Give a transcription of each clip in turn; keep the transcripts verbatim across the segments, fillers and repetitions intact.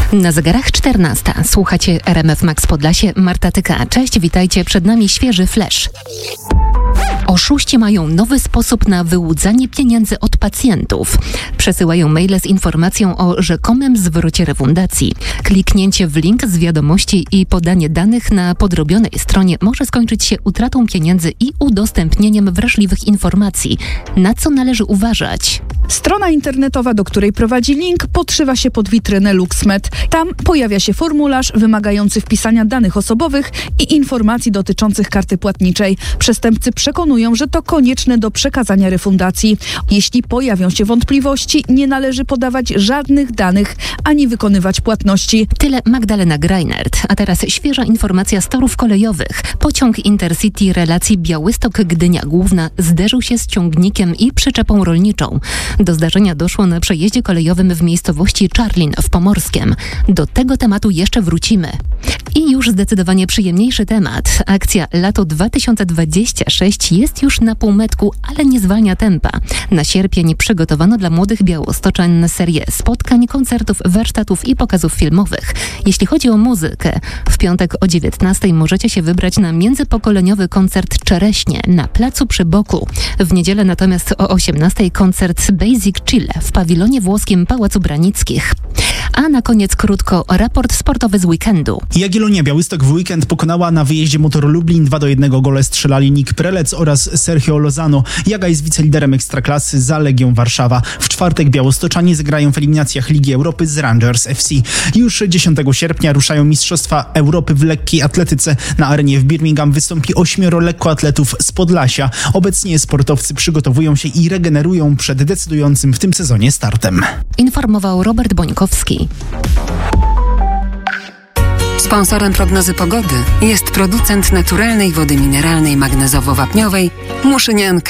Na zegarach czternasta. Słuchacie R M F Max Podlasie. Marta Tyka. Cześć, witajcie. Przed nami świeży flash. Oszuści mają nowy sposób na wyłudzanie pieniędzy od pacjentów. Przesyłają maile z informacją o rzekomym zwrocie refundacji. Kliknięcie w link z wiadomości i podanie danych na podrobionej stronie może skończyć się utratą pieniędzy i udostępnieniem wrażliwych informacji. Na co należy uważać? Strona internetowa, do której prowadzi link, podszywa się pod witrynę LuxMed. Tam pojawia się formularz wymagający wpisania danych osobowych i informacji dotyczących karty płatniczej. Przestępcy przekonują, że to konieczne do przekazania refundacji. Jeśli pojawią się wątpliwości, nie należy podawać żadnych danych ani wykonywać płatności. Tyle Magdalena Greinert. A teraz świeża informacja z torów kolejowych. Pociąg Intercity relacji Białystok-Gdynia Główna zderzył się z ciągnikiem i przyczepą rolniczą. Do zdarzenia doszło na przejeździe kolejowym w miejscowości Czarlin w Pomorskiem. Do tego tematu jeszcze wrócimy. I już zdecydowanie przyjemniejszy temat. Akcja Lato dwa tysiące dwudziesty szósty jest już na półmetku, ale nie zwalnia tempa. Na sierpień przygotowano dla młodych białostoczan serię spotkań, koncertów, warsztatów i pokazów filmowych. Jeśli chodzi o muzykę, w piątek o dziewiętnastej możecie się wybrać na międzypokoleniowy koncert Czereśnie na Placu przy Boku. W niedzielę natomiast o osiemnastej koncert Basic Chill w pawilonie włoskim Pałacu Branickich. A na koniec krótko raport sportowy z weekendu. Jagiellonia Białystok w weekend pokonała na wyjeździe Motor Lublin. dwa do jednego gole strzelali Nick Prelec oraz Sergio Lozano. Jaga jest wiceliderem Ekstraklasy za Legią Warszawa. W czwartek białostoczanie zagrają w eliminacjach Ligi Europy z Rangers F C. Już dziesiątego sierpnia ruszają Mistrzostwa Europy w lekkiej atletyce. Na arenie w Birmingham wystąpi ośmioro lekkoatletów z Podlasia. Obecnie sportowcy przygotowują się i regenerują przed decydującym w tym sezonie startem. Informował Robert Bońkowski. Sponsorem prognozy pogody jest producent naturalnej wody mineralnej magnezowo-wapniowej Muszynianka.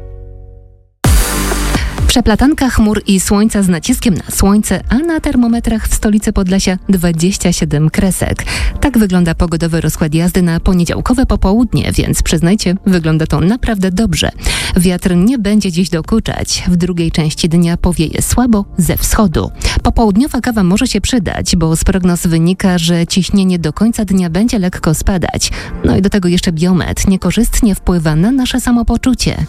Przeplatanka chmur i słońca z naciskiem na słońce, a na termometrach w stolicy Podlasia dwadzieścia siedem kresek. Tak wygląda pogodowy rozkład jazdy na poniedziałkowe popołudnie, więc przyznajcie, wygląda to naprawdę dobrze. Wiatr nie będzie dziś dokuczać. W drugiej części dnia powieje słabo ze wschodu. Popołudniowa kawa może się przydać, bo z prognoz wynika, że ciśnienie do końca dnia będzie lekko spadać. No i do tego jeszcze biometr niekorzystnie wpływa na nasze samopoczucie.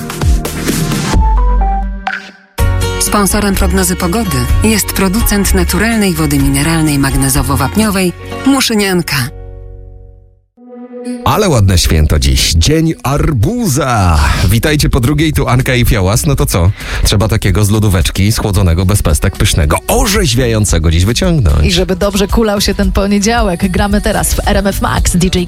Sponsorem prognozy pogody jest producent naturalnej wody mineralnej magnezowo-wapniowej Muszynianka. Ale ładne święto dziś. Dzień arbuza. Witajcie po drugiej, tu Anka i Fiałas. No to co? Trzeba takiego z lodóweczki, schłodzonego, bez pestek, pysznego, orzeźwiającego dziś wyciągnąć. I żeby dobrze kulał się ten poniedziałek, gramy teraz w R M F Max. D J